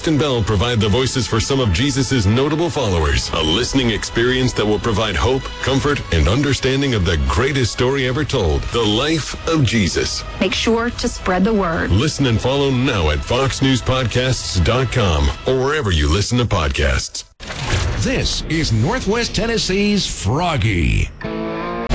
and Bell provide the voices for some of Jesus' notable followers. A listening experience that will provide hope, comfort, and understanding of the greatest story ever told, the life of Jesus. Make sure to spread the word. Listen and follow now at foxnewspodcasts.com or wherever you listen to podcasts. This is Northwest Tennessee's Froggy.